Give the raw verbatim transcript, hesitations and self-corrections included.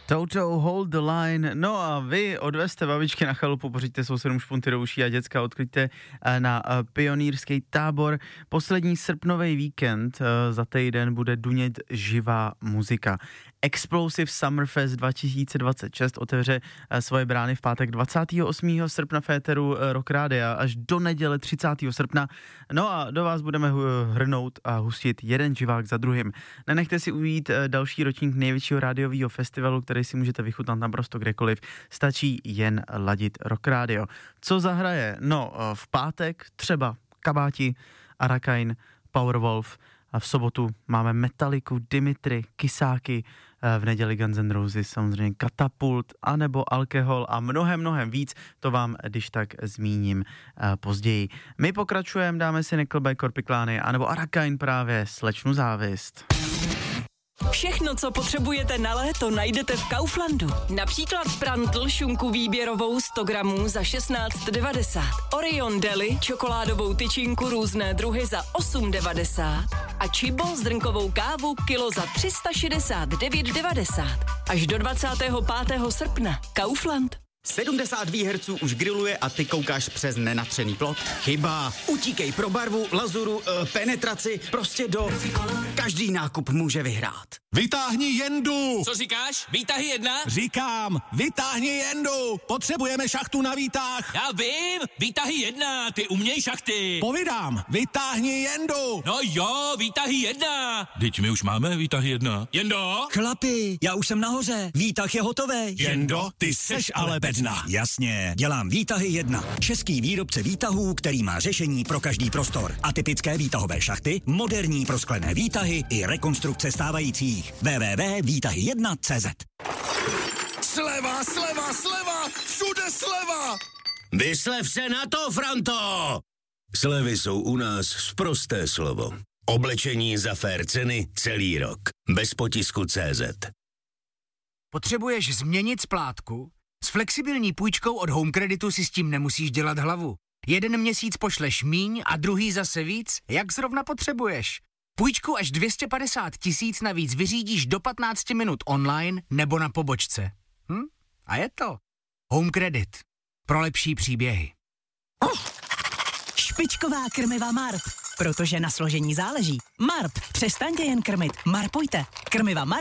Toto, hold the line. No a vy odvezte babičky na chalupu, pořiďte svou sedm špunty do uší a děcka odkliďte na pionýrský tábor. Poslední srpnový víkend za týden bude dunět živá muzika. Explosive Summerfest dva tisíce dvacet šest otevře svoje brány v pátek dvacátého osmého srpna v éteru Rock Rádia až do neděle třicátého srpna. No a do vás budeme hrnout a hustit jeden živák za druhým. Nenechte si ujít další ročník největšího rádiového festivalu, který si můžete vychutnat naprosto kdekoliv. Stačí jen ladit Rock Radio. Co zahraje? No, v pátek třeba Kabáti, Arakain, Powerwolf. A v sobotu máme Metaliku, Dimitri, Kysáky, v neděli Guns N' Roses, samozřejmě Katapult, anebo Alkohol a mnohem, mnohem víc, to vám když tak zmíním později. My pokračujeme, dáme si Nickelback, Korpiklány, anebo Arakain právě, Slečnu závist. Všechno, co potřebujete na léto, najdete v Kauflandu. Například prantl šunku výběrovou sto gramů za šestnáct devadesát. Orion Deli čokoládovou tyčinku různé druhy za osm devadesát. A Chibo zrnkovou kávu kilo za tři sta šedesát devět devadesát. Až do dvacátého pátého srpna. Kaufland. sedmdesát výherců už grilluje a ty koukáš přes nenatřený plot? Chyba. Utíkej pro barvu, lazuru, e, penetraci, prostě do... Každý nákup může vyhrát. Vytáhni jendu! Co říkáš? Výtahy jedna? Říkám, vytáhni jendu! Potřebujeme šachtu na výtah! Já vím! Výtahy jedna, ty uměj šachty! Povídám, vytáhni jendu! No jo, výtahy jedna! Teď my už máme výtahy jedna. Jendo? Chlapi, já už jsem nahoře, výtah je hotový. Jendo, ty seš ale bedna. Jasně, dělám výtahy jedna. Český výrobce výtahů, který má řešení pro každý prostor. Atypické výtahové šachty, moderní prosklené výtahy i rekonstrukce stávajících. w w w tečka výtahy jedna tečka cé zet. Sleva, sleva, sleva! Všude sleva! Vyslev se na to, Franto! Slevy jsou u nás sprosté slovo. Oblečení za fér ceny celý rok. Bez potisku tečka cé zet. Potřebuješ změnit splátku? S flexibilní půjčkou od Home Creditu si s tím nemusíš dělat hlavu. Jeden měsíc pošleš míň a druhý zase víc, jak zrovna potřebuješ. Půjčku až dvě stě padesát tisíc navíc vyřídíš do patnáct minut online nebo na pobočce. Hm? A je to. Home Credit. Pro lepší příběhy. Oh, špičková krmiva Marp, protože na složení záleží. Marp, přestaňte jen krmit, marpujte. Krmiva Marp